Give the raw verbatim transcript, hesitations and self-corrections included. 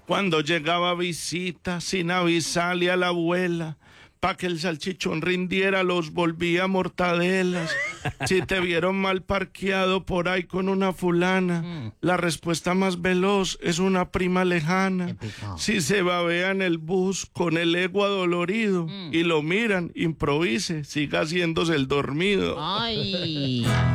Cuando llegaba visita sin avisarle a la abuela, pa' que el salchichón rindiera los volvía mortadelas. Si te vieron mal parqueado por ahí con una fulana, mm. la respuesta más veloz es una prima lejana. Si se babea en el bus con el ego adolorido mm. y lo miran, improvise, siga haciéndose el dormido. Ay.